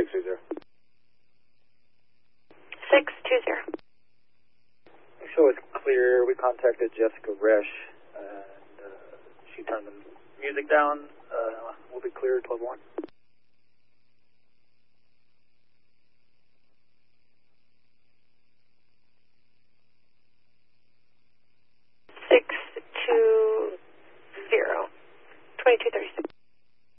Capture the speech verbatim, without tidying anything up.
six two zero. six two zero. The show is clear. We contacted Jessica Resch, and uh, she turned the music down. Uh, we'll be cleared.